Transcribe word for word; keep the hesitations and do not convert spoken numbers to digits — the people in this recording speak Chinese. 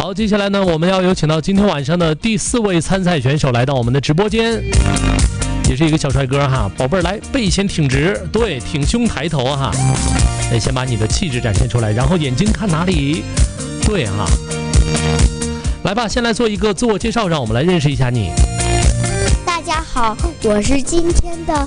好，接下来呢，我们要有请到今天晚上的第四位参赛选手来到我们的直播间，也是一个小帅哥哈，宝贝儿，来背先挺直，对，挺胸抬头哈，哎，先把你的气质展现出来，然后眼睛看哪里，对哈，来吧，先来做一个自我介绍，让我们来认识一下你。 大家好，我是今天的